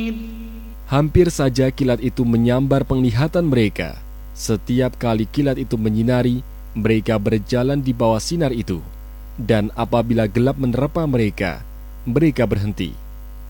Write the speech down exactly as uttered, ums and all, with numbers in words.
Hampir saja kilat itu menyambar penglihatan mereka. Setiap kali kilat itu menyinari, mereka berjalan di bawah sinar itu. Dan apabila gelap menerpa mereka, mereka berhenti.